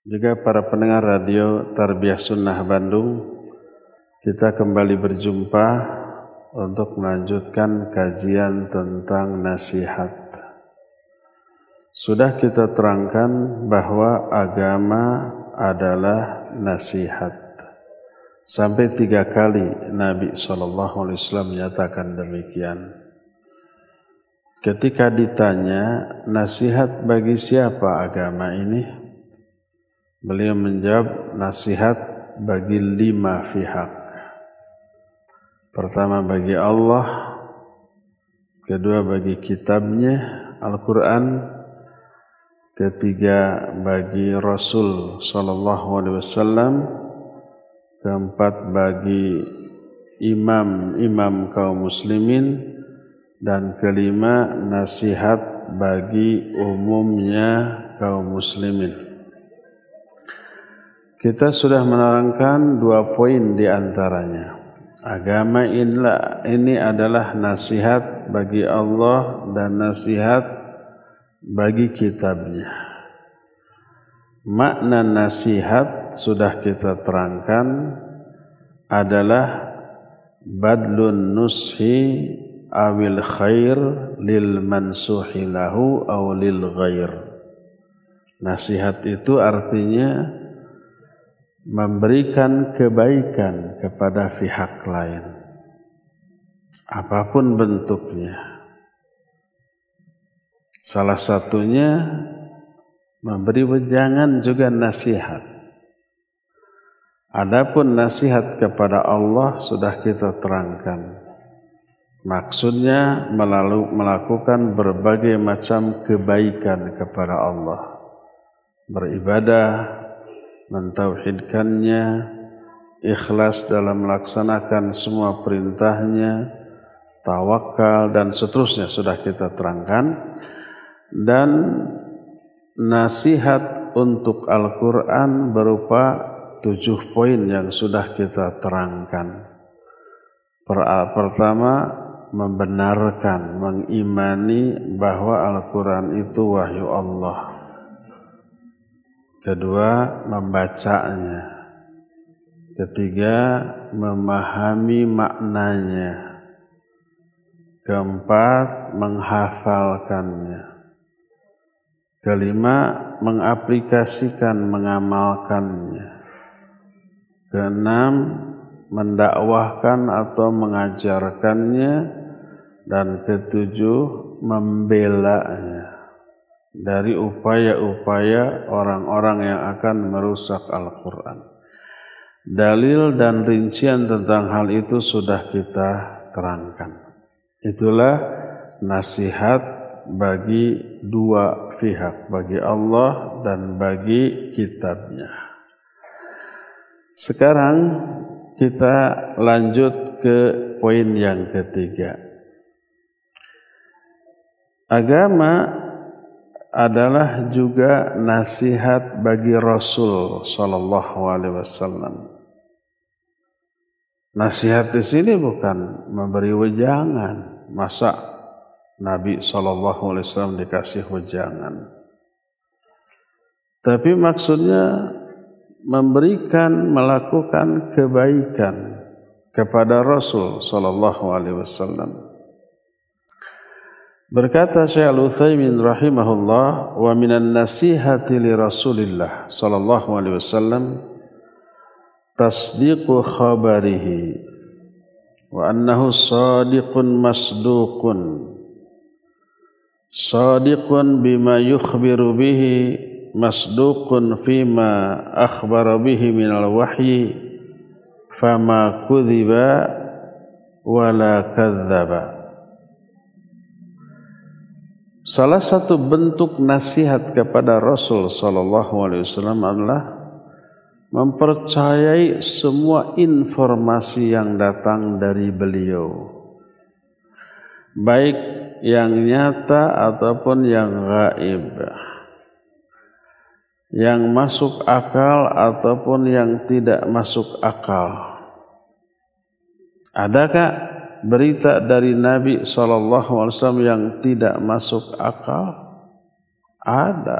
Juga para pendengar radio Tarbiyah Sunnah Bandung, kita kembali berjumpa untuk melanjutkan kajian tentang nasihat. Sudah kita terangkan bahwa agama adalah nasihat. Sampai 3 kali Nabi SAW menyatakan demikian. Ketika ditanya, nasihat bagi siapa agama ini? Beliau menjawab, nasihat bagi 5 pihak. Pertama bagi Allah, kedua bagi kitabnya Al-Quran, ketiga bagi Rasul SAW, keempat bagi imam-imam kaum muslimin, dan kelima nasihat bagi umumnya kaum muslimin. Kita sudah menerangkan 2 poin di antaranya. Agama ini adalah nasihat bagi Allah dan nasihat bagi kitabnya. Makna nasihat sudah kita terangkan adalah badlun nushi awil khair lil mansuhi lahu aw lil ghair. Nasihat itu artinya memberikan kebaikan kepada pihak lain, apapun bentuknya. Salah satunya memberi wejangan juga nasihat. Adapun nasihat kepada Allah sudah kita terangkan. Maksudnya melakukan berbagai macam kebaikan kepada Allah. Beribadah, mentauhidkannya, ikhlas dalam melaksanakan semua perintahnya, tawakal dan seterusnya sudah kita terangkan. Dan nasihat untuk Al-Quran berupa 7 poin yang sudah kita terangkan. Pertama, membenarkan, mengimani bahwa Al-Quran itu wahyu Allah. Kedua, membacanya. Ketiga, memahami maknanya. Keempat, menghafalkannya. Kelima, mengaplikasikan, mengamalkannya. Keenam, mendakwahkan atau mengajarkannya. Dan ketujuh, membelanya dari upaya-upaya orang-orang yang akan merusak Al-Quran. Dalil dan rincian tentang hal itu sudah kita terangkan. Itulah nasihat bagi 2 pihak, bagi Allah dan bagi kitabnya. Sekarang kita lanjut ke poin yang ketiga. Agama adalah juga nasihat bagi Rasul sallallahu alaihi wasallam. Nasihat di sini bukan memberi wejangan. Masa Nabi sallallahu alaihi wasallam dikasih wejangan? Tapi maksudnya memberikan, melakukan kebaikan kepada Rasul sallallahu alaihi wasallam. Berkata Syekh Al-Utsaimin rahimahullah, wa minan nasihati li Rasulillah sallallahu alaihi wasallam tasdiqu khabarihi wa annahu sadiqun masduqun, sadiqun bima yukhbiru bihi, masduqun fima akhbara bihi minal wahyi, fama kudhiba wala kadzdzaba. Salah satu bentuk nasihat kepada Rasul sallallahu alaihi wasallam adalah mempercayai semua informasi yang datang dari beliau, baik yang nyata ataupun yang gaib, yang masuk akal ataupun yang tidak masuk akal. Adakah berita dari Nabi SAW yang tidak masuk akal? Ada.